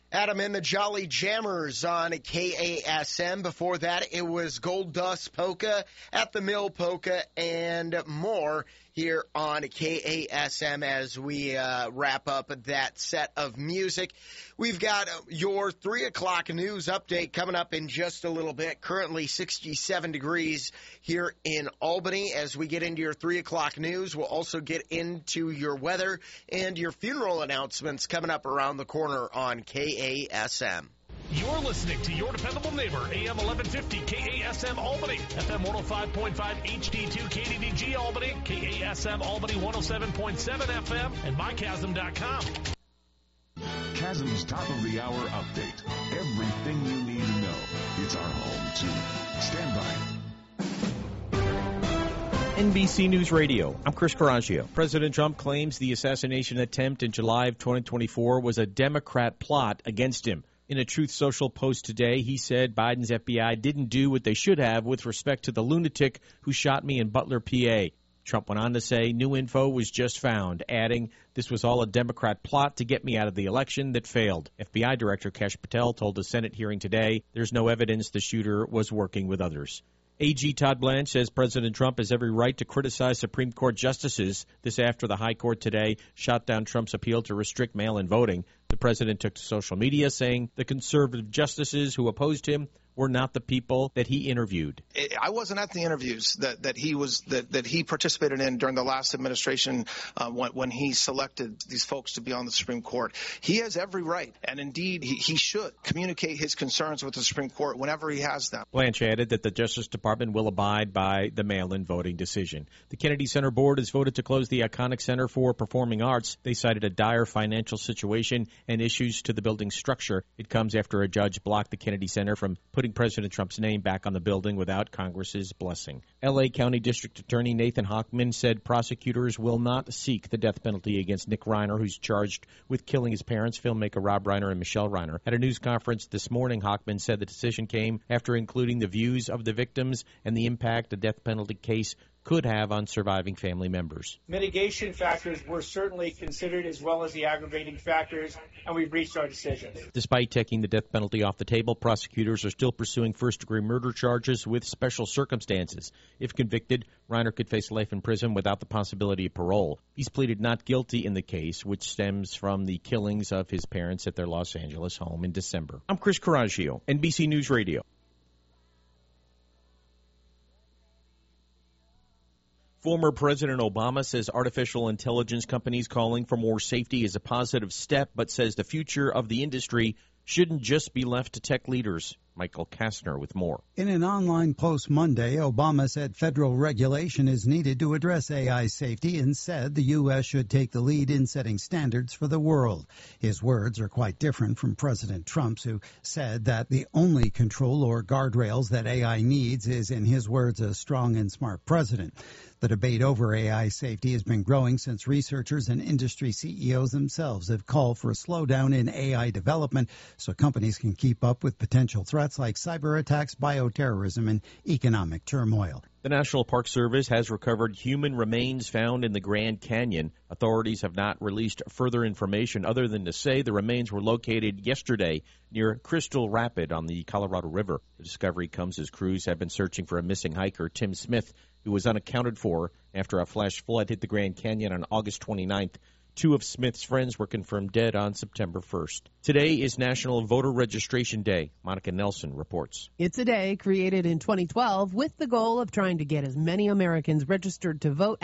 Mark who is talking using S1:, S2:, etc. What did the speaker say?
S1: Adam and the Jolly Jammers on KASM. Before that, it was Gold Dust Polka at the Mill Polka and more here on KASM as we wrap up that set of music. We've got your 3 o'clock news update coming up in just a little bit. Currently 67 degrees here in Albany. As we get into your 3 o'clock news, we'll also get into your weather and your funeral announcements coming up around the corner on KASM.
S2: You're listening to your dependable neighbor, AM 1150 KASM Albany, FM 105.5 HD2 KDDG Albany, KASM Albany 107.7 FM, and mychasm.com.
S3: Chasm's top of the hour update. Everything you need to know. It's our home, too. Stand by.
S4: NBC News Radio. I'm Chris Coraggio. President Trump claims the assassination attempt in July of 2024 was a Democrat plot against him. In a Truth Social post today, he said Biden's FBI didn't do what they should have with respect to the lunatic who shot me in Butler, PA. Trump went on to say new info was just found, adding, this was all a Democrat plot to get me out of the election that failed. FBI Director Kash Patel told a Senate hearing today there's no evidence the shooter was working with others. AG Todd Blanche says President Trump has every right to criticize Supreme Court justices. This after the High Court today shot down Trump's appeal to restrict mail-in voting. The president took to social media saying the conservative justices who opposed him were not the people that he interviewed.
S5: I wasn't at the interviews that he participated in during the last administration when he selected these folks to be on the Supreme Court. He has every right, and indeed he should communicate his concerns with the Supreme Court whenever he has them.
S4: Blanche added that the Justice Department will abide by the mail-in voting decision. The Kennedy Center Board has voted to close the iconic Center for Performing Arts. They cited a dire financial situation and issues to the building's structure. It comes after a judge blocked the Kennedy Center from putting President Trump's name back on the building without Congress's blessing. L.A. County District Attorney Nathan Hochman said prosecutors will not seek the death penalty against Nick Reiner, who's charged with killing his parents, filmmaker Rob Reiner and Michelle Reiner. At a news conference this morning, Hochman said the decision came after including the views of the victims and the impact a death penalty case could have on surviving family members.
S6: Mitigation factors were certainly considered as well as the aggravating factors, and we've reached our decision.
S4: Despite taking the death penalty off the table, prosecutors are still pursuing first-degree murder charges with special circumstances. If convicted, Reiner could face life in prison without the possibility of parole. He's pleaded not guilty in the case, which stems from the killings of his parents at their Los Angeles home in December. I'm Chris Coraggio, NBC News Radio. Former President Obama says artificial intelligence companies calling for more safety is a positive step, but says the future of the industry shouldn't just be left to tech leaders. Michael Kastner with more.
S7: In an online post Monday, Obama said federal regulation is needed to address AI safety and said the U.S. should take the lead in setting standards for the world. His words are quite different from President Trump's, who said that the only control or guardrails that AI needs is, in his words, a strong and smart president. The debate over AI safety has been growing since researchers and industry CEOs themselves have called for a slowdown in AI development so companies can keep up with potential threats like cyber attacks, bioterrorism, and economic turmoil.
S4: The National Park Service has recovered human remains found in the Grand Canyon. Authorities have not released further information other than to say the remains were located yesterday near Crystal Rapid on the Colorado River. The discovery comes as crews have been searching for a missing hiker, Tim Smith, who was unaccounted for after a flash flood hit the Grand Canyon on August 29th. Two of Smith's friends were confirmed dead on September 1st. Today is National Voter Registration Day. Monica Nelson reports.
S8: It's a day created in 2012 with the goal of trying to get as many Americans registered to vote